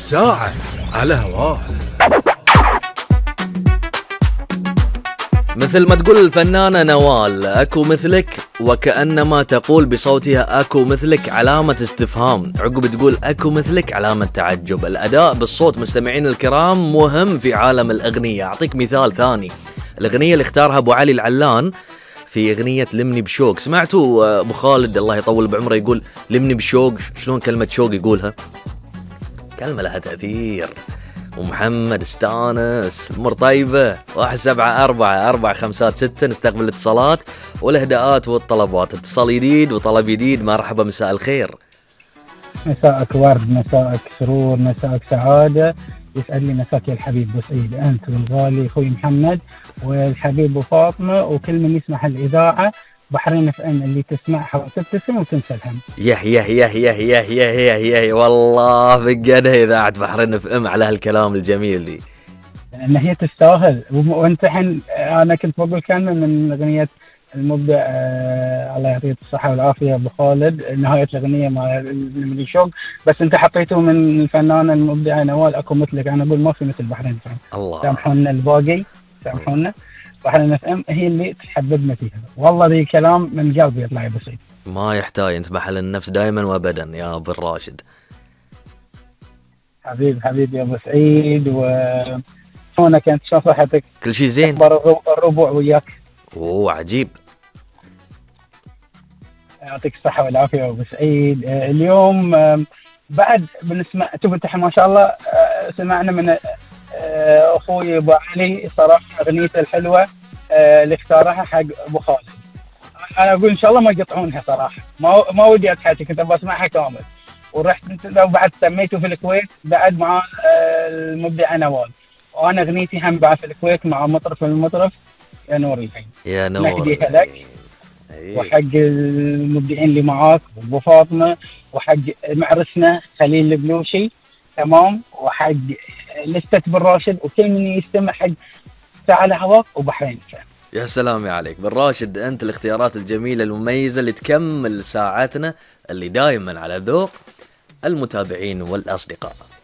الساعة على هواه. مثل ما تقول الفنانة نوال أكو مثلك، وكأنما تقول بصوتها أكو مثلك علامة استفهام، عقب تقول أكو مثلك علامة تعجب. الأداء بالصوت مستمعين الكرام مهم في عالم الأغنية. أعطيك مثال ثاني، الأغنية اللي اختارها أبو علي العلان في أغنية لمني بشوق، سمعتوا أبو خالد الله يطول بعمره يقول لمني بشوق؟ شلون كلمة شوق يقولها؟ كلمة لها تأثير. ومحمد استانس أمور طيبة 174456 نستقبل الاتصالات والإهداءات والطلبات. اتصال جديد وطلب جديد. مرحبا، مساء الخير. مساءك ورد، مساءك سرور، مساءك سعادة. يسعد لي مساك يا الحبيب ابو سعيد، انت والغالي اخوي محمد والحبيب ابو فاطمه وكل من يسمع الاذاعه بحرين اف ام اللي تسمعها وتبتسم وتنسى الهم. يه والله بجد اذاعه بحرين اف ام على هالكلام الجميل دي، لان هي تستاهل. وانت الحين انا كنت بقول كلمه من اغنيه المبدع الله يعطيه الصحه والعافيه ابو خالد، نهايه الاغنيه مع من الشوق، بس انت حطيته من الفنانه المبدعه نوال اكو مثلك. انا اقول ما في مثل بحرين اف ام. الله سامحونا الباقي، سامحونا. بحرين اف ام هي اللي تحببنا فيها. والله ذي كلام من قلبي يطلع يا ابو سعيد. ما يحتاج، انت محل النفس دائما وابدا يا ابو الراشد. حبيب يا ابو سعيد، وشلونك انت؟ شلون صحتك؟ كل شيء زين. اخبار الربع وياك؟ اوه عجيب. يعطيك الصحه والعافيه يا ابو سعيد. اليوم بعد بنسمع، شوف انت ما شاء الله سمعنا من اخوي ابو علي صراحه اغنيته الحلوه اللي اختارها حق ابو خالد. انا اقول ان شاء الله ما يقطعونها صراحه، ما ودي اتحكي، كنت بسمعها كامل. ورحت بعد سميته في الكويت بعد مع المبدع نوال، وانا اغنيتي هم بعد في الكويت مع مطرف من المطرف يا نور العين. يا نور نهديها لك وحق المبدعين اللي معاك ابو فاطمه، وحق معرسنا خليل البلوشي، تمام، وحق لستة بن راشد، وكل من يستمع حق ساعة الهواء وبحرين. يا سلام يا عليك بن راشد، انت الاختيارات الجميله المميزه اللي تكمل ساعتنا اللي دائما على ذوق المتابعين والاصدقاء.